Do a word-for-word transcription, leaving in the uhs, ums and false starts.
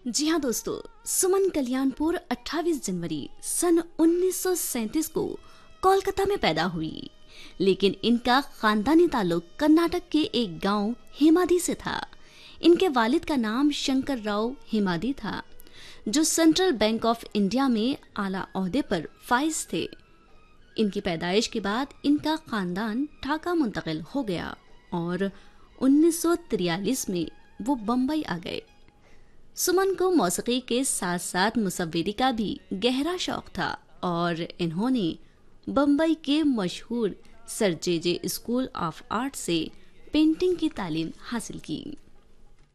जी हाँ दोस्तों, सुमन कल्याणपुर अट्ठाईस जनवरी सन उन्नीस सौ सैंतीस को कोलकाता में पैदा हुई, लेकिन इनका खानदानी ताल्लुक कर्नाटक के एक गांव हेमादी से था। इनके वालिद का नाम शंकर राव हेमादी था, जो सेंट्रल बैंक ऑफ इंडिया में आला ओहदे पर फाइज थे। इनकी पैदाइश के बाद इनका खानदान ढाका मुंतकिल हो गया और उन्नीस सौ तिरालीस में वो बम्बई आ गए। सुमन को मौसीकी के साथ साथ मुसव्विरी का भी गहरा शौक था और इन्होंने बम्बई के मशहूर sir J J school of art से पेंटिंग की तालीम हासिल की।